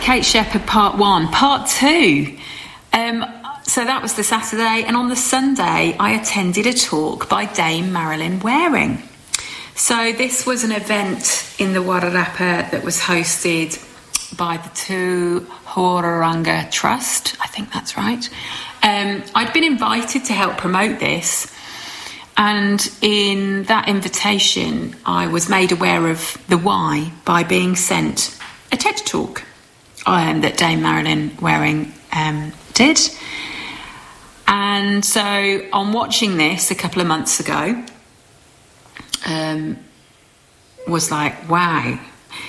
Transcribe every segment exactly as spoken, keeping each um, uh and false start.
Kate Shepherd part one. Part two. Um, so that was the Saturday, and on the Sunday I attended a talk by Dame Marilyn Waring. So this was an event in the Wairarapa that was hosted by the Tu Hoaranga Trust. I think that's right. Um, I'd been invited to help promote this, and in that invitation I was made aware of the why by being sent a TED talk um, that Dame Marilyn Waring um, did. And so on watching this a couple of months ago, um, was like, wow.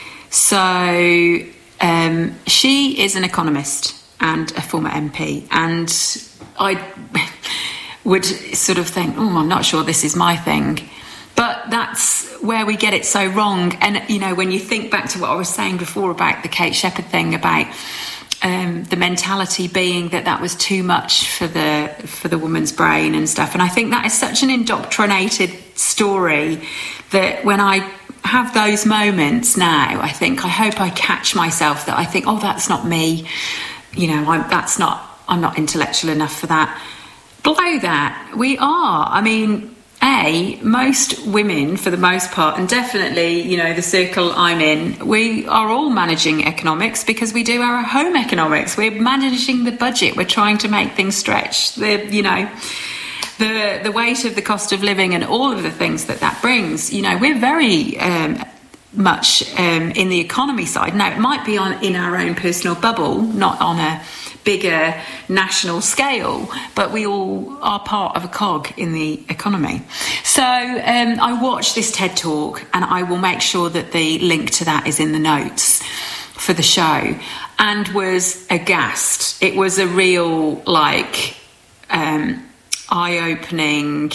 So um, she is an economist and a former M P, and I would sort of think, oh, I'm not sure this is my thing. But that's where we get it so wrong. And, you know, when you think back to what I was saying before about the Kate Shepherd thing, about um, the mentality being that that was too much for the for the woman's brain and stuff. And I think that is such an indoctrinated story that when I have those moments now, I think, I hope I catch myself that I think, oh, that's not me. You know, I'm, that's not, I'm not intellectual enough for that. Below that, we are. I mean, A, most women, for the most part, and definitely, you know, the circle I'm in, we are all managing economics because we do our home economics. We're managing the budget. We're trying to make things stretch. The, you know, the the weight of the cost of living and all of the things that that brings. You know, we're very um, much um, in the economy side. Now, it might be on in our own personal bubble, not on a bigger national scale, but we all are part of a cog in the economy. So um, I watched this TED talk, and I will make sure that the link to that is in the notes for the show, and was aghast. It was a real, like, um, eye-opening,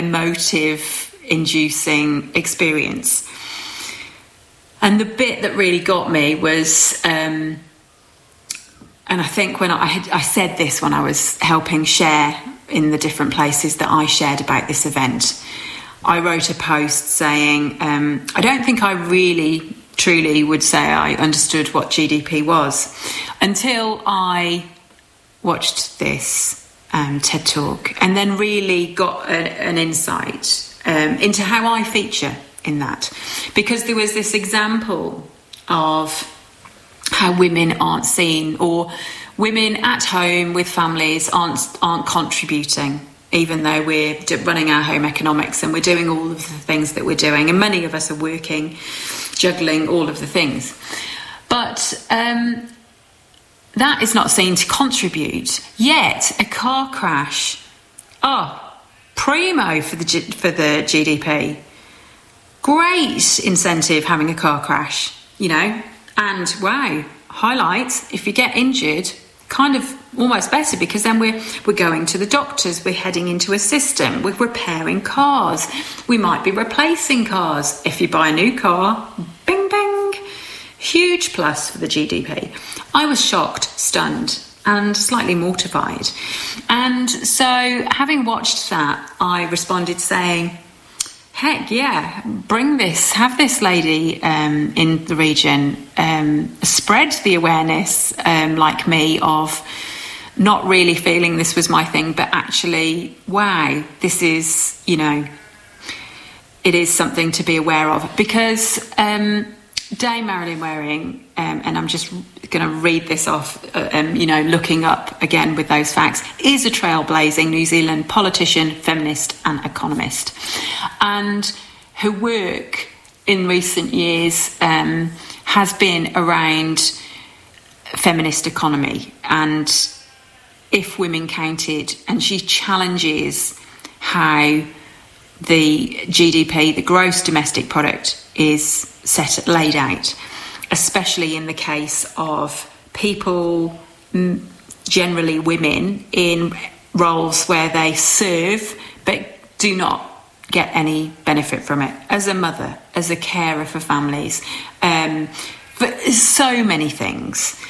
emotive-inducing experience. And the bit that really got me was... Um, And I think when I had, I said this when I was helping share in the different places that I shared about this event, I wrote a post saying, um, I don't think I really, truly would say I understood what G D P was until I watched this um, TED Talk, and then really got a, an insight um, into how I feature in that. Because there was this example of how women aren't seen, or women at home with families aren't aren't contributing, even though we're running our home economics and we're doing all of the things that we're doing, and many of us are working, juggling all of the things. But um, that is not seen to contribute. Yet a car crash, oh, primo for the G- for the G D P. Great incentive having a car crash, you know. And wow, highlight, if you get injured, kind of almost better, because then we're we're going to the doctors, we're heading into a system, we're repairing cars, we might be replacing cars. If you buy a new car, bing bing, huge plus for the G D P. I was shocked, stunned, and slightly mortified. And so having watched that, I responded saying, heck yeah, bring this, have this lady um, in the region um, spread the awareness, um, like me, of not really feeling this was my thing, but actually, wow, this is, you know, it is something to be aware of. Because um, Dame Marilyn Waring, um, and I'm just going to read this off, uh, um, you know, looking up again with those facts, is a trailblazing New Zealand politician, feminist and economist. And her work in recent years um, has been around feminist economy and if women counted. And she challenges how the G D P, the gross domestic product, is set laid out, especially in the case of people, generally women, in roles where they serve but do not get any benefit from it, as a mother, as a carer for families, um, but so many things.